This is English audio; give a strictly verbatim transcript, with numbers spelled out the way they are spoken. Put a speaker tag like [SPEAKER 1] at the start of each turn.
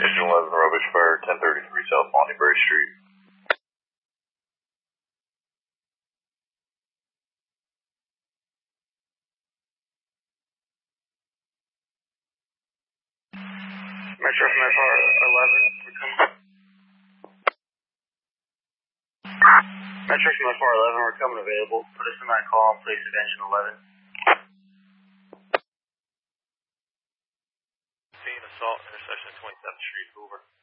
[SPEAKER 1] Engine eleven, rubbish fire, ten thirty-three South Montyberry Street.
[SPEAKER 2] Metro from F R eleven, we're coming. Metro from F R eleven, we're coming available. Put us in that call in place of engine eleven.
[SPEAKER 3] Seeing assault, intersection twenty-seventh Street, over.